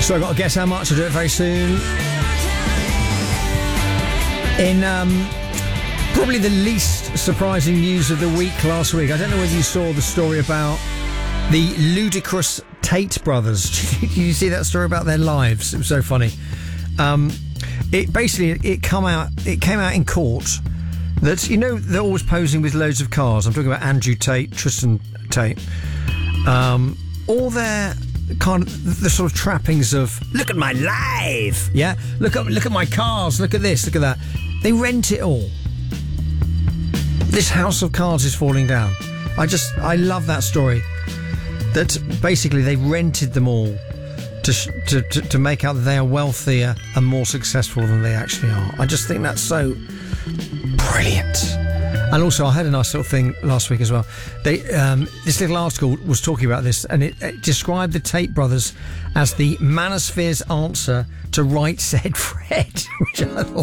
So I've got to guess how much. I'll do it very soon. In probably the least surprising news of the week last week, I don't know whether you saw the story about the ludicrous Tate brothers. Did you see that story about their lives? It was so funny. It came out in court that, you know, they're always posing with loads of cars. I'm talking about Andrew Tate, Tristan Tate. All their kind of the sort of trappings of look at my life, yeah. Look at my cars. Look at this. Look at that. They rent it all. This house of cards is falling down. I love that story. That basically they rented them all to make out that they are wealthier and more successful than they actually are. I just think that's so brilliant. And also, I had a nice little thing last week as well. This little article was talking about this, and it described the Tate brothers as the manosphere's answer to Right Said Fred, which I thought